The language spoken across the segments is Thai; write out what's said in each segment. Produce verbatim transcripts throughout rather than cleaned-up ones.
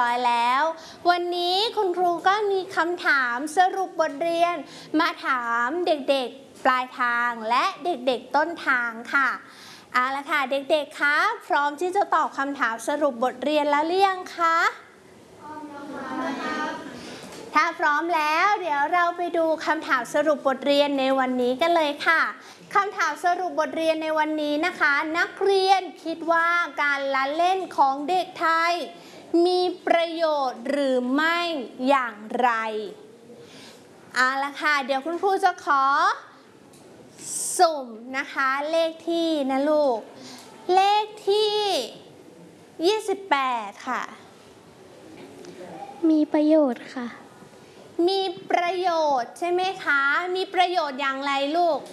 ร้อยแล้ววันนี้คุณครูก็มีคำถามสรุปบทเรียนมาถามเด็กๆปลายทางและเด็กๆต้นทางค่ะเอาละค่ะเด็กๆคะพร้อมที่จะตอบคำถามสรุปบทเรียนแล้วหรือยังคะพร้อมแล้วครับถ้าพร้อมแล้วเดี๋ยวเราไปดูคำถามสรุปบทเรียนในวันนี้กันเลยค่ะคำถามสรุปบทเรียนในวันนี้นะคะนักเรียนคิดว่าการละเล่นของเด็กไทยมีประโยชน์หรือไม่อย่างไรเอาละค่ะเดี๋ยวคุณครูจะขอสุ่มนะคะเลขที่นะลูกเลขที่ยี่สิบแปดค่ะมีประโยชน์ค่ะมีประโยชน์ใช่ไหมคะมีประโยชน์อย่างไรลูก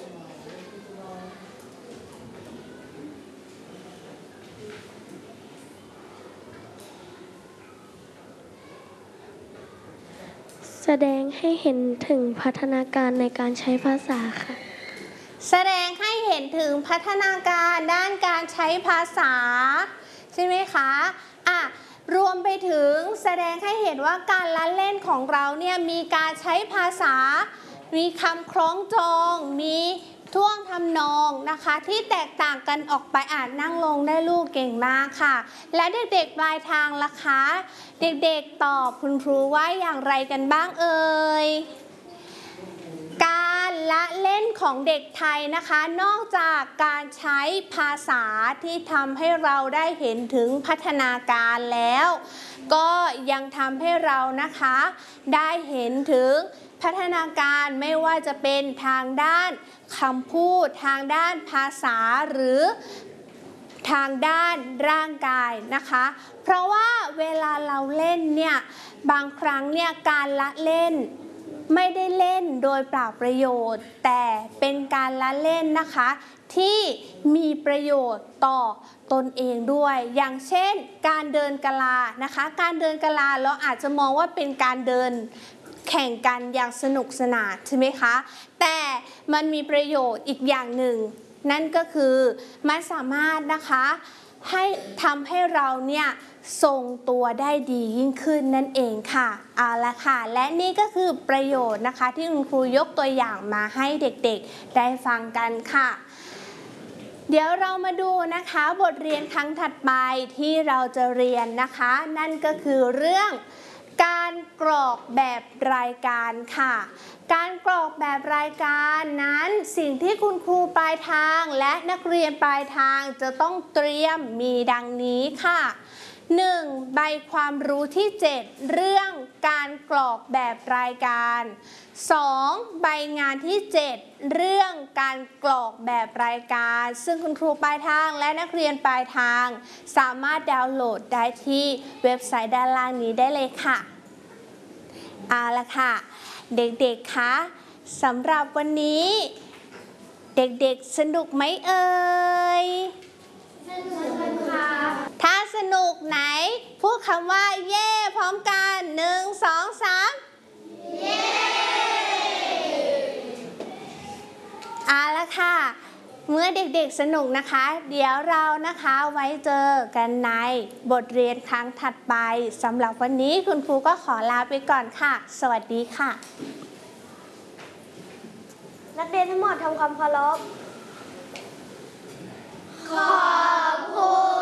แสดงให้เห็นถึงพัฒนาการในการใช้ภาษาค่ะแสดงให้เห็นถึงพัฒนาการด้านการใช้ภาษาใช่ไหมคะอ่ะรวมไปถึงแสดงให้เห็นว่าการละเล่นของเราเนี่ยมีการใช้ภาษามีคำคล้องจองมีท่วงทำนองนะคะที่แตกต่างกันออกไปอ่านนั่งลงได้ลูกเก่งมากค่ะและเด็กๆปลายทางล่ะคะเด็กๆตอบคุณครูว่าอย่างไรกันบ้างเอ่ยการละเล่นของเด็กไทยนะคะนอกจากการใช้ภาษาที่ทำให้เราได้เห็นถึงพัฒนาการแล้วก็ยังทำให้เรานะคะได้เห็นถึงพัฒนาการไม่ว่าจะเป็นทางด้านคำพูดทางด้านภาษาหรือทางด้านร่างกายนะคะเพราะว่าเวลาเราเล่นเนี่ยบางครั้งเนี่ยการละเล่นไม่ได้เล่นโดยเปล่าประโยชน์แต่เป็นการละเล่นนะคะที่มีประโยชน์ต่อตนเองด้วยอย่างเช่นการเดินกะลานะคะการเดินกะลาเราอาจจะมองว่าเป็นการเดินแข่งกันอย่างสนุกสนานใช่ไหมคะแต่มันมีประโยชน์อีกอย่างหนึ่งนั่นก็คือมันสามารถนะคะให้ทำให้เราเนี่ยทรงตัวได้ดียิ่งขึ้นนั่นเองค่ะเอาละค่ะและนี่ก็คือประโยชน์นะคะที่คุณครูยกตัวอย่างมาให้เด็กๆได้ฟังกันค่ะเดี๋ยวเรามาดูนะคะบทเรียนครั้งถัดไปที่เราจะเรียนนะคะนั่นก็คือเรื่องการกรอกแบบรายการค่ะการกรอกแบบรายการนั้นสิ่งที่คุณครูปลายทางและนักเรียนปลายทางจะต้องเตรียมมีดังนี้ค่ะหนึ่งใบความรู้ที่เจ็ดเรื่องการกรอกแบบรายการสองใบงานที่เจ็ดเรื่องการกรอกแบบรายการซึ่งคุณครูปลายทางและนักเรียนปลายทางสามารถดาวน์โหลดได้ที่เว็บไซต์ด้านล่างนี้ได้เลยค่ะเอาละค่ะเด็กๆคะสำหรับวันนี้เด็กๆสนุกไหมเอ่ยสนุกค่ะถ้าสนุกไหนพูดคำว่าเย่พร้อมกันหนึ่งสองสามเย่เอาละค่ะเมื่อเด็กๆสนุกนะคะเดี๋ยวเรานะคะไว้เจอกันในบทเรียนครั้งถัดไปสำหรับวันนี้คุณครูก็ขอลาไปก่อนค่ะสวัสดีค่ะนักเรียนทั้งหมดทำความเคารพขอบคุณ